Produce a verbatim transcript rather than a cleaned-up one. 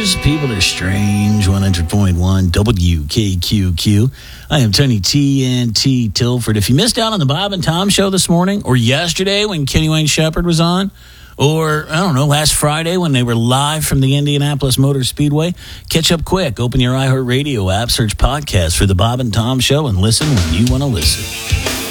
Monsters, people are strange. one hundred point one W K Q Q. I am Tony T N T Tilford. If you missed out on the Bob and Tom show this morning, or yesterday when Kenny Wayne Shepherd was on, or, I don't know, last Friday when they were live from the Indianapolis Motor Speedway, catch up quick. Open your iHeartRadio app, search podcast for the Bob and Tom show, and listen when you want to listen.